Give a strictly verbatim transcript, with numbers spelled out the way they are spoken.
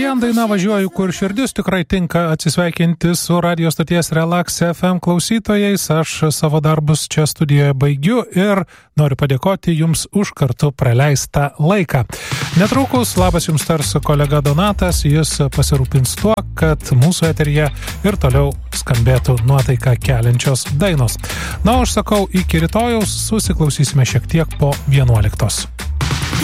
Brian daina Važiuoju, kur širdis tikrai tinka atsisveikinti su radio stoties Relax F M klausytojais. Aš savo darbus čia studijoje baigiu ir noriu padėkoti Jums už kartu praleistą laiką. Netrukus labas Jums tars kolega Donatas, jis pasirūpins tuo, kad mūsų eteryje ir toliau skambėtų nuotaiką keliančios dainos. Na, aš sakau, iki rytojaus susiklausysime šiek tiek po vienuoliktos.